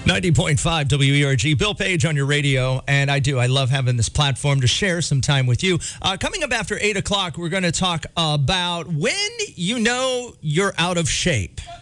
90.5 WERG. Bill Page on your radio, and I love having this platform to share some time with you. Coming up after 8 o'clock, we're going to talk about when you know you're out of shape.